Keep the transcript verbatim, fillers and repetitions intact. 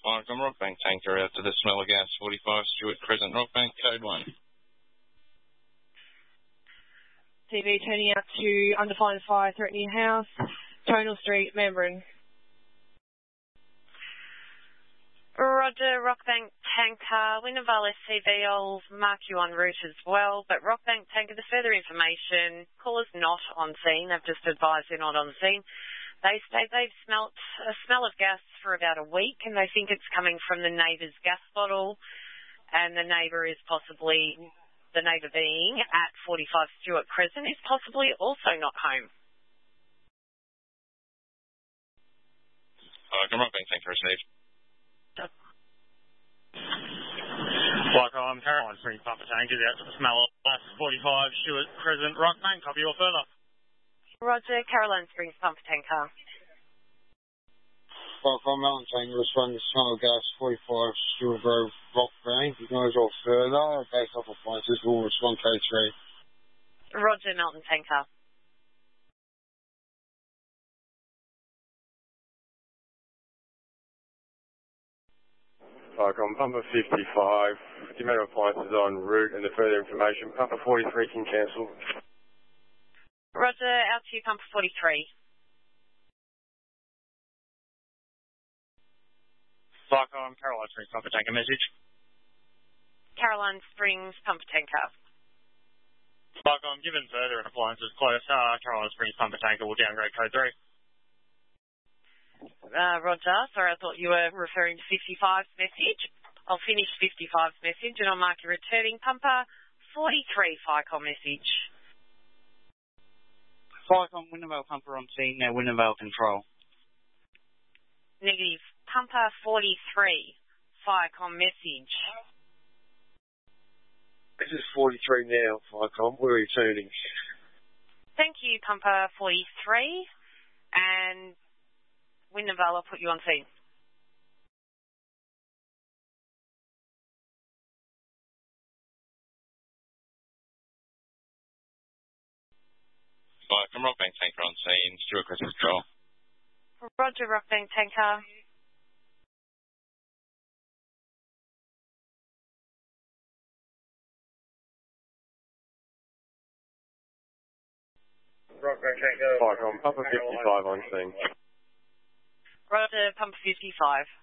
Welcome, Rockbank tanker out to the smell of gas, forty-five Stuart Crescent, Rockbank, code one. T V turning out to undefined fire threatening house, Tonal Street, Membran. Roger, Rockbank tanker, Winnenvale S C V, I'll mark you en route as well, but Rockbank tanker, the further information, caller's not on scene, they've just advised they're not on scene. They state they've smelt a smell of gas for about a week and they think it's coming from the neighbour's gas bottle, and the neighbour is possibly, the neighbour being at forty-five Stuart Crescent, is possibly also not home. Welcome, Rockbank tanker received. Welcome, Caroline Springs Pumper Tankers out to the smell of gas, forty-five Stuart Crescent, Rockbank, copy or further. Roger, Caroline Springs Pumper Tanker. Welcome, Mountain Tanker, respond to smell of gas, forty-five Stuart Grove, Rockbank. You can always go further. Base off appliances will respond code three. Roger, Mountain Tanker. Welcome, Pumper fifty-five. The amount of appliances en route and the further information, Pumper forty-three can cancel. Roger, out to you, Pumper forty-three. Welcome, Caroline Springs Pumper Tanker message. Caroline Springs Pumper Tanker. Welcome, given further and appliances close, uh, Caroline Springs Pumper Tanker will downgrade code three. Uh, Roger, sorry, I thought you were referring to fifty-five's message. I'll finish fifty-five's message and I'll mark you returning Pumper forty-three FICOM message. FICOM, Winnenvale Pumper on scene, now Winnenvale Control. Negative. Pumper forty-three FICOM message. This is forty-three now, FICOM. We're returning. Thank you, Pumper forty-three. And Winnenvale, I'll put you on scene. Welcome, Rockbank tanker on scene, Stuart Crescent control. Roger, Rockbank tanker. Rockbank tanker. Welcome, Pumper fifty-five on scene. Roger, Pumper fifty-five.